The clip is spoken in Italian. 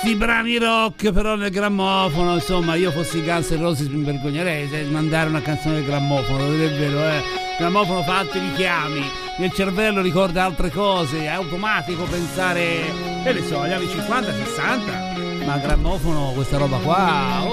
sti brani rock però nel grammofono, insomma, io fossi Guns N' Roses mi vergognerei se mandare una canzone del grammofono, è vero, il grammofono fa altri richiami, il cervello ricorda altre cose, è automatico pensare, che ne so, agli anni 50, 60, ma grammofono, questa roba qua,